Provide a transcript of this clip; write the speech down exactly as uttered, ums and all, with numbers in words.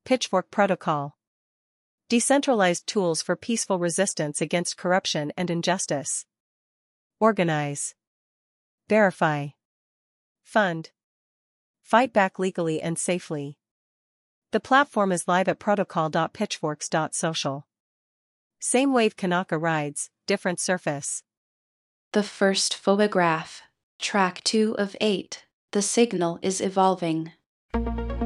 Pitchfork Protocol. Decentralized tools for peaceful resistance against corruption and injustice. Organize. Verify. Fund. Fight back legally and safely. The platform is live at protocol dot pitchforks dot social. Same wave Kanaka rides, different surface. The first photograph. Track two of eight. The signal is evolving.